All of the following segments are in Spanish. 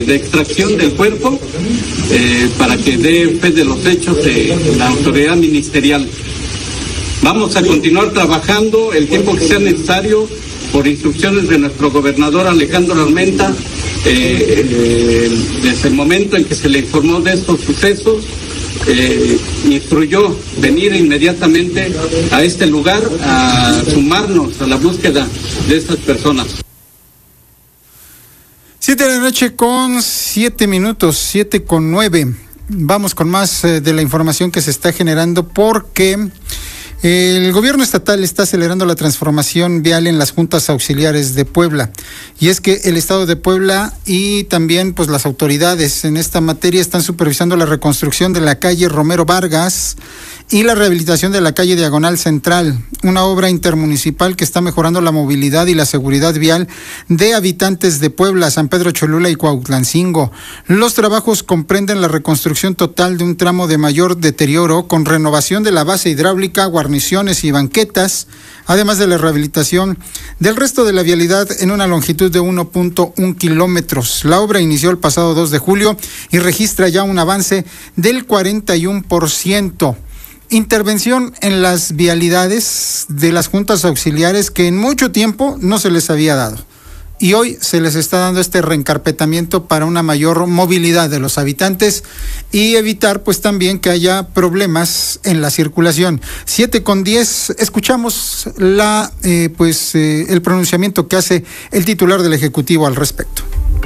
de extracción del cuerpo para que dé fe de los hechos de la autoridad ministerial. Vamos a continuar trabajando el tiempo que sea necesario por instrucciones de nuestro gobernador Alejandro Armenta. Desde el momento en que se le informó de estos sucesos, instruyó venir inmediatamente a este lugar a sumarnos a la búsqueda de estas personas. 7:00 con 7 minutos, 7:09. Vamos con más de la información que se está generando porque el gobierno estatal está acelerando la transformación vial en las juntas auxiliares de Puebla. Y es que el estado de Puebla y también pues las autoridades en esta materia están supervisando la reconstrucción de la calle Romero Vargas y la rehabilitación de la calle Diagonal Central, una obra intermunicipal que está mejorando la movilidad y la seguridad vial de habitantes de Puebla, San Pedro Cholula y Cuautlancingo. Los trabajos comprenden la reconstrucción total de un tramo de mayor deterioro con renovación de la base hidráulica, guarniciones y banquetas, además de la rehabilitación del resto de la vialidad en una longitud de 1.1 kilómetros. La obra inició el pasado 2 de julio y registra ya un avance del 41%. Intervención en las vialidades de las juntas auxiliares que en mucho tiempo no se les había dado. Y hoy se les está dando este reencarpetamiento para una mayor movilidad de los habitantes y evitar pues también que haya problemas en la circulación. 7:10, escuchamos el pronunciamiento que hace el titular del Ejecutivo al respecto.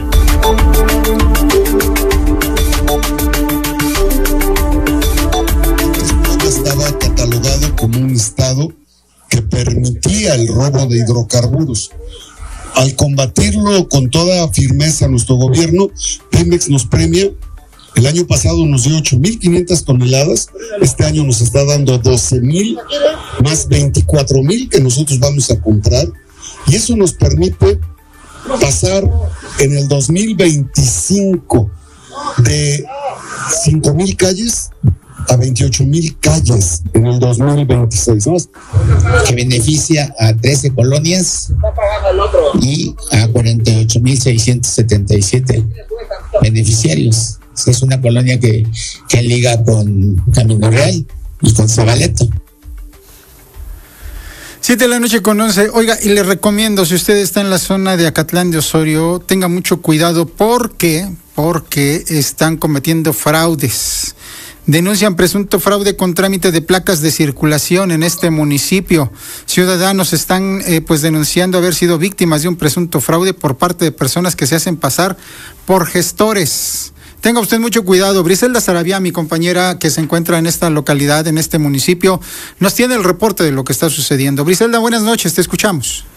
Estaba catalogado como un estado que permitía el robo de hidrocarburos. Al combatirlo con toda firmeza nuestro gobierno, Pemex nos premia. El año pasado nos dio 8,500 toneladas, este año nos está dando 12,000, más 24,000 que nosotros vamos a comprar, y eso nos permite pasar en el 2025 de 5,000 calles a 28,000 calles en el 2026, ¿no? Que beneficia a 13 colonias y a 48,677 beneficiarios. Es una colonia que liga con Camino Real y con Zabaleta. 7:11. Oiga, y le recomiendo, si usted está en la zona de Acatlán de Osorio, tenga mucho cuidado porque están cometiendo fraudes. Denuncian presunto fraude con trámite de placas de circulación en este municipio. Ciudadanos están denunciando haber sido víctimas de un presunto fraude por parte de personas que se hacen pasar por gestores. Tenga usted mucho cuidado. Briselda Saravia, mi compañera que se encuentra en esta localidad, en este municipio, nos tiene el reporte de lo que está sucediendo. Briselda, buenas noches, te escuchamos.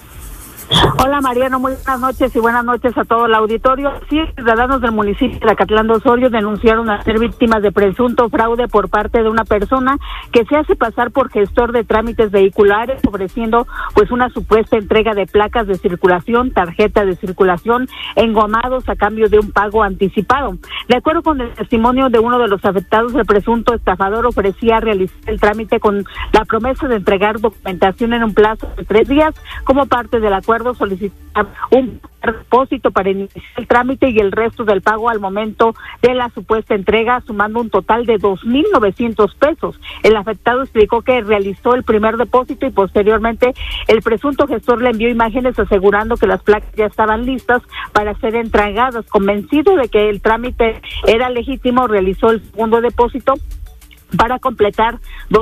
Hola Mariano, muy buenas noches y buenas noches a todo el auditorio. Sí, ciudadanos del municipio de Acatlán de Osorio denunciaron a ser víctimas de presunto fraude por parte de una persona que se hace pasar por gestor de trámites vehiculares, ofreciendo pues una supuesta entrega de placas de circulación, tarjetas de circulación, engomados a cambio de un pago anticipado. De acuerdo con el testimonio de uno de los afectados, el presunto estafador ofrecía realizar el trámite con la promesa de entregar documentación en un plazo de 3 días como parte del acuerdo, solicitar un depósito para iniciar el trámite y el resto del pago al momento de la supuesta entrega, sumando un total de 2,900 pesos. El afectado explicó que realizó el primer depósito y posteriormente el presunto gestor le envió imágenes asegurando que las placas ya estaban listas para ser entregadas. Convencido de que el trámite era legítimo, realizó el segundo depósito para completar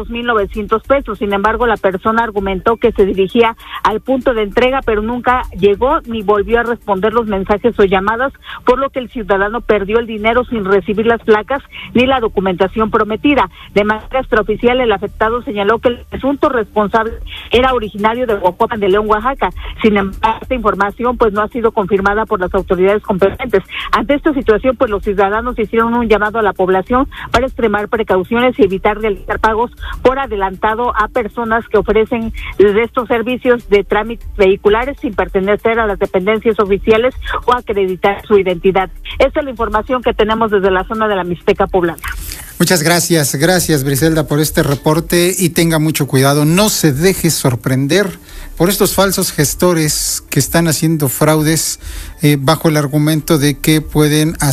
2,900 pesos. Sin embargo, la persona argumentó que se dirigía al punto de entrega, pero nunca llegó ni volvió a responder los mensajes o llamadas, por lo que el ciudadano perdió el dinero sin recibir las placas ni la documentación prometida. De manera extraoficial, el afectado señaló que el presunto responsable era originario de Huajuapan de León, Oaxaca. Sin embargo, esta información pues no ha sido confirmada por las autoridades competentes. Ante esta situación, pues los ciudadanos hicieron un llamado a la población para extremar precauciones y evitar realizar pagos por adelantado a personas que ofrecen de estos servicios de trámites vehiculares sin pertenecer a las dependencias oficiales o acreditar su identidad. Esta es la información que tenemos desde la zona de la Mixteca poblana. Muchas gracias, Briselda, por este reporte y tenga mucho cuidado, no se deje sorprender por estos falsos gestores que están haciendo fraudes bajo el argumento de que pueden hacer